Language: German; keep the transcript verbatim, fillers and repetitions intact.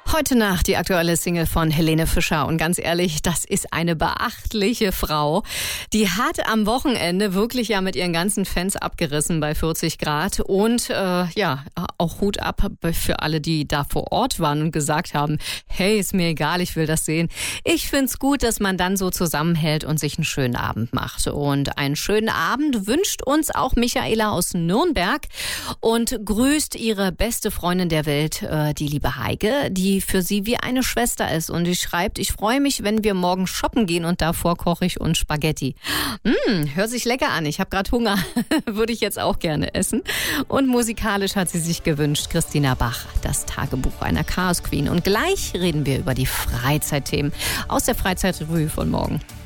Heute Nacht die aktuelle Single von Helene Fischer. Und ganz ehrlich, das ist eine beachtliche Frau. Die hat am Wochenende wirklich ja mit ihren ganzen Fans abgerissen bei vierzig Grad. Und äh, ja, auch Hut ab für alle, die da vor Ort waren und gesagt haben, hey, ist mir egal, ich will das sehen. Ich find's gut, dass man dann so zusammenhält und sich einen schönen Abend macht. Und einen schönen Abend wünscht uns auch Michaela aus Nürnberg und grüßt ihre beste Freundin der Welt, äh, die liebe Heike, die für sie wie eine Schwester ist. Und sie schreibt, ich freue mich, wenn wir morgen shoppen gehen und davor koche ich uns Spaghetti. Mm, hört sich lecker an. Ich habe gerade Hunger. Würde ich jetzt auch gerne essen. Und musikalisch hat sie sich gewünscht, Christina Bach, das Tagebuch einer Chaos Queen. Und gleich reden wir über die Freizeitthemen aus der Freizeitrevue von morgen.